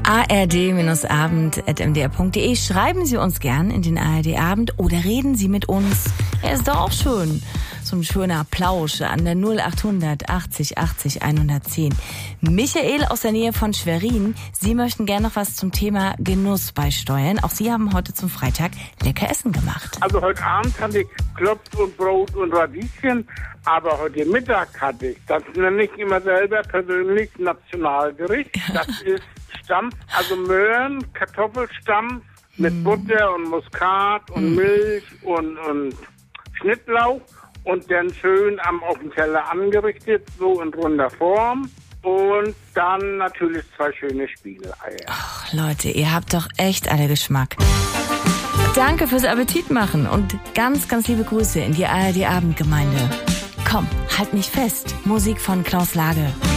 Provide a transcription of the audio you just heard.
ard-abend@mdr.de. Schreiben Sie uns gern in den ARD-Abend oder reden Sie mit uns. Er ist doch auch schön. So ein schöner Plausch an der 0800 80 80 110. Michael aus der Nähe von Schwerin. Sie möchten gerne noch was zum Thema Genuss beisteuern. Auch Sie haben heute zum Freitag lecker Essen gemacht. Also heute Abend hatte ich Klops und Brot und Radieschen, aber heute Mittag hatte ich, das nenne ich immer selber persönlich Nationalgericht. Das ist Stampf, also Möhren, Kartoffelstampf mit Butter und Muskat und Milch und Schnittlauch und dann schön auf dem Teller angerichtet, so in runder Form. Und dann natürlich 2 schöne Spiegeleier. Ach, Leute, ihr habt doch echt alle Geschmack. Danke fürs Appetit machen und ganz, ganz liebe Grüße in die ARD-Abendgemeinde. Komm, halt mich fest. Musik von Klaus Lage.